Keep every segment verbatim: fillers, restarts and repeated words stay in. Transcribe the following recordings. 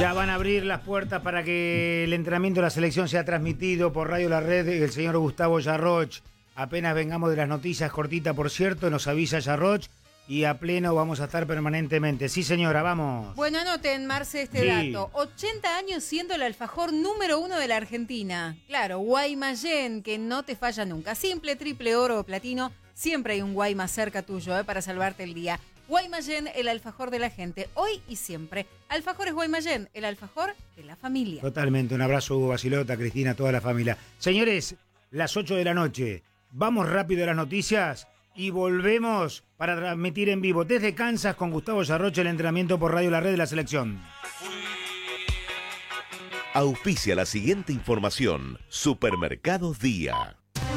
Ya van a abrir las puertas para que el entrenamiento de la selección sea transmitido por Radio La Red. El señor Gustavo Yarroch, apenas vengamos de las noticias, cortita por cierto, nos avisa Yarroch y a pleno vamos a estar permanentemente. Sí señora, vamos. Bueno, anoten, Marce, este Sí. dato. ochenta años siendo el alfajor número uno de la Argentina. Claro, Guaymallén, que no te falla nunca. Simple, triple, oro o platino, siempre hay un Guaymas cerca tuyo eh, para salvarte el día. Guaymallén, el alfajor de la gente, hoy y siempre. Alfajores Guaymallén, el alfajor de la familia. Totalmente, un abrazo Hugo Basilota, Cristina, toda la familia. Señores, las ocho de la noche, vamos rápido a las noticias y volvemos para transmitir en vivo desde Kansas con Gustavo Yarroch el entrenamiento por Radio La Red de la selección. Auspicia la siguiente información. Supermercados Día.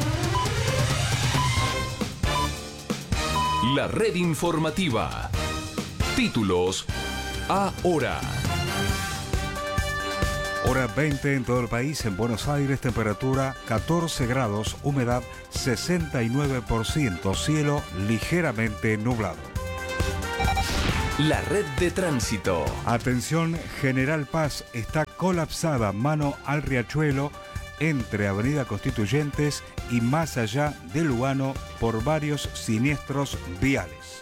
La red informativa. Títulos ahora. Hora veinte en todo el país. En Buenos Aires, temperatura catorce grados, humedad sesenta y nueve por ciento, cielo ligeramente nublado. La red de tránsito. Atención, General Paz está colapsada, mano al Riachuelo, entre Avenida Constituyentes y más allá de Lugano por varios siniestros viales.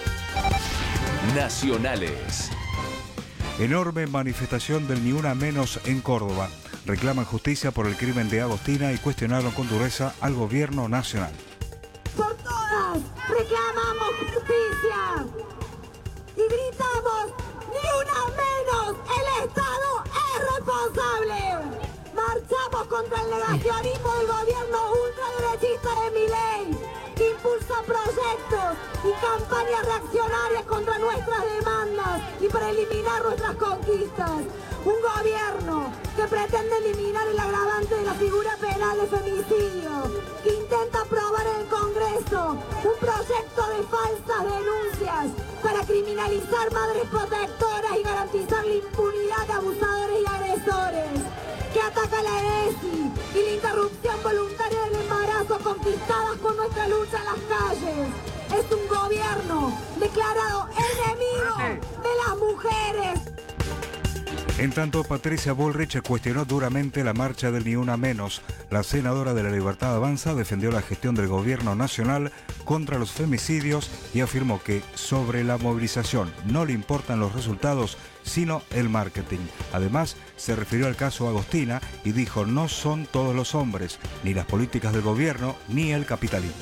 Nacionales. Enorme manifestación del Ni Una Menos en Córdoba. Reclaman justicia por el crimen de Agostina y cuestionaron con dureza al gobierno nacional. Por todas reclamamos justicia y gritamos: ¡ni una menos! ¡El Estado es responsable! Marchamos contra el negacionismo del gobierno ultraderechista de Milei, que impulsa proyectos y campañas reaccionarias contra nuestras demandas y para eliminar nuestras conquistas. Un gobierno que pretende eliminar el agravante de la figura penal de femicidio, que intenta aprobar en el Congreso un proyecto de falsas denuncias para criminalizar madres protectoras y garantizar la impunidad de abusadores y agresores, que ataca la E S I y la interrupción voluntaria del embarazo conquistadas con nuestra lucha en las calles. Es un gobierno declarado enemigo de las mujeres. En tanto, Patricia Bullrich cuestionó duramente la marcha del Ni Una Menos. La senadora de la Libertad Avanza defendió la gestión del gobierno nacional contra los femicidios y afirmó que sobre la movilización no le importan los resultados, sino el marketing. Además, se refirió al caso Agostina y dijo: no son todos los hombres, ni las políticas del gobierno, ni el capitalismo.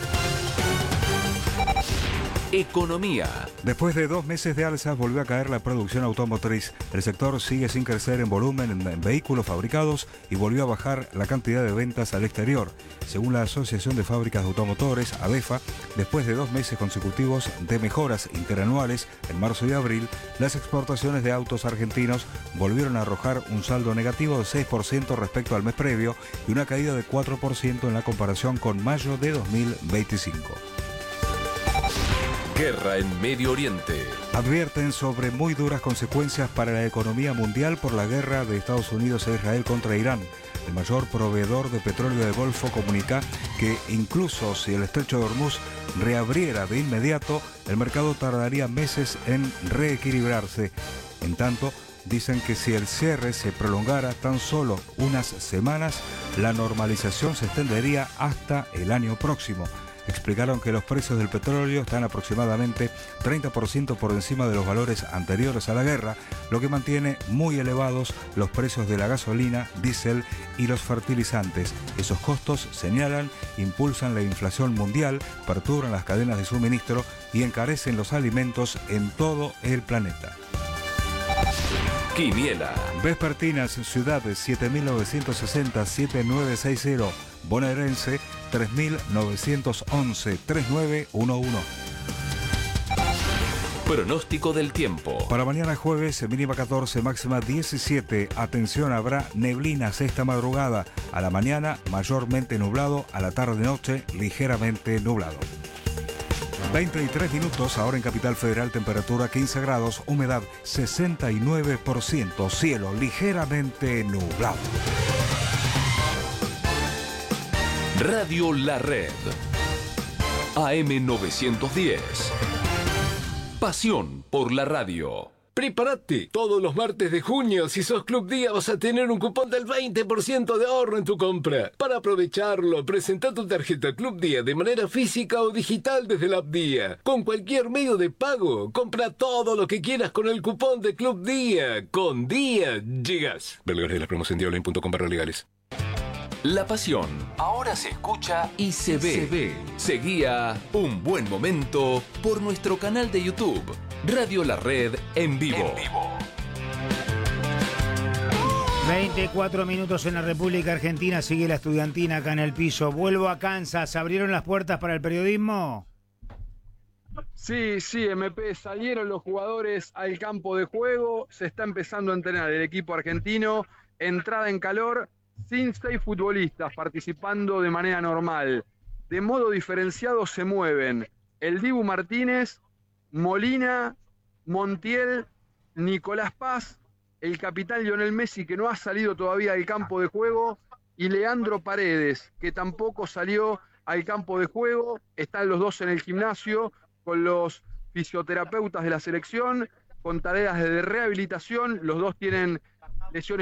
Economía. Después de dos meses de alzas volvió a caer la producción automotriz. El sector sigue sin crecer en volumen en, en vehículos fabricados y volvió a bajar la cantidad de ventas al exterior. Según la Asociación de Fábricas de Automotores, ADEFA, después de dos meses consecutivos de mejoras interanuales en marzo y abril, las exportaciones de autos argentinos volvieron a arrojar un saldo negativo de seis por ciento respecto al mes previo y una caída de cuatro por ciento en la comparación con mayo de dos mil veinticinco. Guerra en Medio Oriente. Advierten sobre muy duras consecuencias para la economía mundial por la guerra de Estados Unidos e Israel contra Irán. El mayor proveedor de petróleo del Golfo comunica que incluso si el estrecho de Hormuz reabriera de inmediato, el mercado tardaría meses en reequilibrarse. En tanto, dicen que si el cierre se prolongara tan solo unas semanas, la normalización se extendería hasta el año próximo. Explicaron que los precios del petróleo están aproximadamente treinta por ciento por encima de los valores anteriores a la guerra, lo que mantiene muy elevados los precios de la gasolina, diésel y los fertilizantes. Esos costos, señalan, impulsan la inflación mundial, perturban las cadenas de suministro y encarecen los alimentos en todo el planeta. Quiniela. Vespertinas, ciudades siete mil novecientos sesenta, siete mil novecientos sesenta. Bonaerense tres mil novecientos once, treinta y nueve once. Pronóstico del tiempo. Para mañana jueves, mínima catorce, máxima diecisiete. Atención, habrá neblinas esta madrugada. A la mañana, mayormente nublado. A la tarde-noche, ligeramente nublado. veinte y tres minutos, ahora en Capital Federal, temperatura quince grados, humedad sesenta y nueve por ciento, cielo ligeramente nublado. Radio La Red. A M novecientos diez. Pasión por la radio. Prepárate. Todos los martes de junio, si sos Club Día, vas a tener un cupón del veinte por ciento de ahorro en tu compra. Para aprovecharlo, presenta tu tarjeta Club Día de manera física o digital desde la app Día. Con cualquier medio de pago, compra todo lo que quieras con el cupón de Club Día. Con Día llegas. Ver legales de la promoción diablo punto com barra legales. La pasión ahora se escucha y se ve. Se ve. Seguía Un Buen Momento por nuestro canal de YouTube, Radio La Red en vivo. En vivo. veinticuatro minutos en la República Argentina, sigue la estudiantina acá en el piso. Vuelvo a Kansas, ¿abrieron las puertas para el periodismo? Sí, sí, M P, salieron los jugadores al campo de juego, se está empezando a entrenar el equipo argentino, entrada en calor, sin seis futbolistas participando de manera normal. De modo diferenciado se mueven el Dibu Martínez, Molina, Montiel, Nicolás Paz, el capitán Lionel Messi, que no ha salido todavía al campo de juego, y Leandro Paredes, que tampoco salió al campo de juego. Están los dos en el gimnasio con los fisioterapeutas de la selección, con tareas de rehabilitación. Los dos tienen lesiones